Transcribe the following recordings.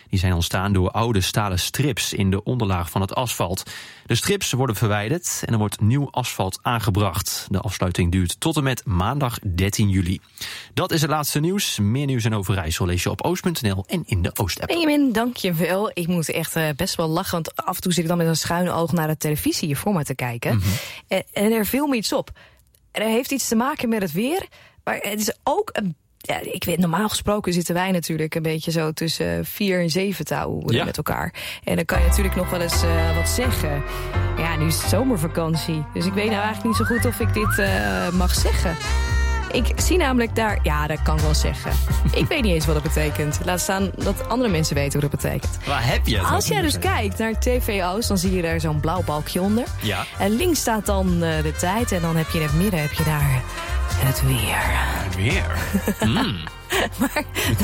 Die zijn ontstaan door oude stalen strips in de onderlaag van het asfalt. De strips worden verwijderd en er wordt nieuw asfalt aangebracht. De afsluiting duurt tot en met maandag 13 juli. Dat is het laatste nieuws. Meer nieuws en Overijssel lees je op oost.nl en in de Oost-app. Benjamin, dank je wel. Ik moet echt best wel lachen, want af en toe zit ik dan met een schuine oog naar de televisie hier voor me te kijken. Mm-hmm. En er viel me iets op. Er heeft iets te maken met het weer, maar het is ook een... Ja, ik weet, normaal gesproken zitten wij natuurlijk een beetje zo tussen 4 en 7 te houden met elkaar. En dan kan je natuurlijk nog wel eens wat zeggen. Ja, nu is het zomervakantie. Dus ik weet nou eigenlijk niet zo goed of ik dit mag zeggen. Ik zie namelijk daar... Ja, dat kan ik wel zeggen. Ik weet niet eens wat dat betekent. Laat staan dat andere mensen weten wat dat betekent. Waar heb je het? Als jij dus kijkt naar TV Oost, dan zie je daar zo'n blauw balkje onder. Ja. En links staat dan de tijd. En dan heb je in het midden het weer. Het weer? Maar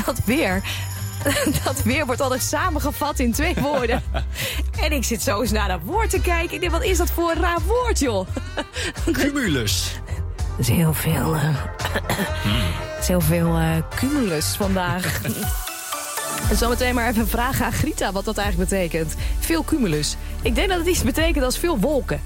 dat weer wordt altijd samengevat in 2 woorden. En ik zit zo eens naar dat woord te kijken. Ik denk, wat is dat voor een raar woord, joh? Cumulus. Dat is heel veel cumulus vandaag. En zometeen maar even vragen aan Grita wat dat eigenlijk betekent. Veel cumulus. Ik denk dat het iets betekent als veel wolken.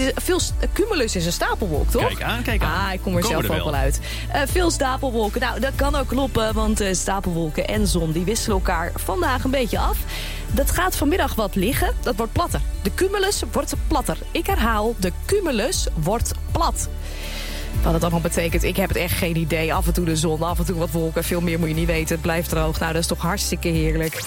Cumulus is een stapelwolk, toch? Kijk aan. Ik kom er zelf ook wel uit. Veel stapelwolken. Nou, dat kan ook kloppen, want stapelwolken en zon die wisselen elkaar vandaag een beetje af. Dat gaat vanmiddag wat liggen. Dat wordt platter. De cumulus wordt platter. Ik herhaal, de cumulus wordt plat. Wat het allemaal betekent, ik heb het echt geen idee. Af en toe de zon, af en toe wat wolken. Veel meer moet je niet weten. Het blijft droog. Nou, dat is toch hartstikke heerlijk.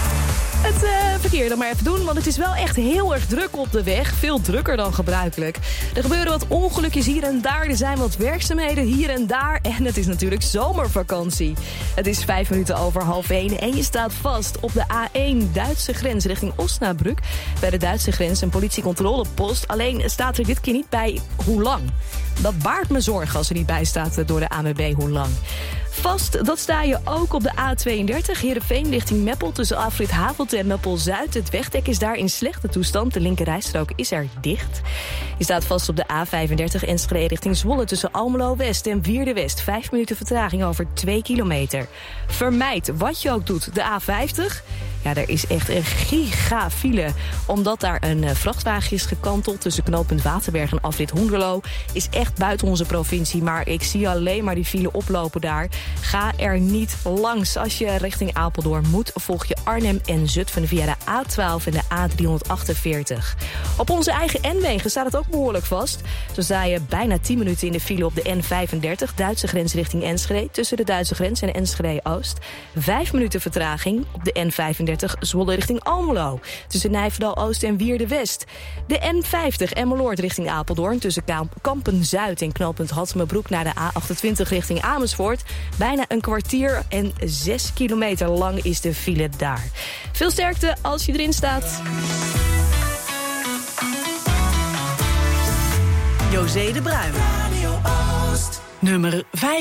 Het verkeer dan maar even doen, want het is wel echt heel erg druk op de weg. Veel drukker dan gebruikelijk. Er gebeuren wat ongelukjes hier en daar. Er zijn wat werkzaamheden hier en daar. En het is natuurlijk zomervakantie. Het is 5 minuten over 12:30 en je staat vast op de A1 Duitse grens richting Osnabrück. Bij de Duitse grens een politiecontrolepost. Alleen staat er dit keer niet bij hoe lang. Dat baart me zorgen als er niet bij staat door de ANWB hoe lang. Vast, dat sta je ook op de A32 Heerenveen richting Meppel tussen afrit Havelte en Meppel-Zuid. Het wegdek is daar in slechte toestand. De linkerrijstrook is er dicht. Je staat vast op de A35 Enschede richting Zwolle tussen Almelo-West en Wierde-West. 5 minuten vertraging over 2 kilometer. Vermijd wat je ook doet. De A50... Ja, er is echt een gigafile. Omdat daar een vrachtwagen is gekanteld tussen knooppunt Waterberg en afrit Hoenderloo. Is echt buiten onze provincie, maar ik zie alleen maar die file oplopen daar. Ga er niet langs. Als je richting Apeldoorn moet, volg je Arnhem en Zutphen via de A12 en de A348. Op onze eigen N-wegen staat het ook behoorlijk vast. Zo sta je bijna 10 minuten in de file op de N35, Duitse grens richting Enschede, tussen de Duitse grens en Enschede-Oost. 5 minuten vertraging op de N35. Zwolle richting Almelo, tussen Nijverdal-Oost en Wierde-West. De N50 Emmeloord richting Apeldoorn, tussen Kampen-Zuid en knooppunt Hattemerbroek naar de A28 richting Amersfoort. Bijna een kwartier en 6 kilometer lang is de file daar. Veel sterkte als je erin staat. José de Bruin. Radio Oost. Nummer 5.